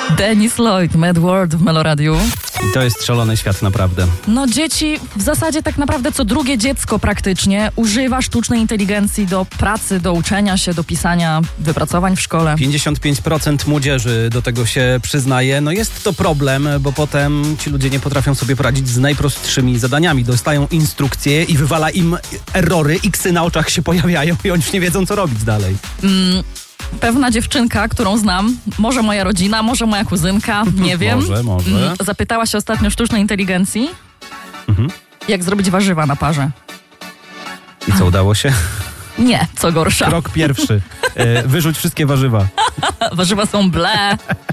Dennis Lloyd, Mad World w Meloradiu. I to jest szalony świat naprawdę. No dzieci, w zasadzie tak naprawdę co drugie dziecko praktycznie używa sztucznej inteligencji do pracy, do uczenia się, do pisania wypracowań w szkole. 55% młodzieży do tego się przyznaje. No jest to problem, bo potem ci ludzie nie potrafią sobie poradzić z najprostszymi zadaniami. Dostają instrukcje i wywala im errory, iksy na oczach się pojawiają i oni już nie wiedzą, co robić dalej. Pewna dziewczynka, którą znam, może moja rodzina, może moja kuzynka, nie wiem. Może. Zapytała się ostatnio sztucznej inteligencji, jak zrobić warzywa na parze. I co, udało się? Nie, co gorsza. Krok pierwszy. Wyrzuć wszystkie warzywa. Warzywa są ble.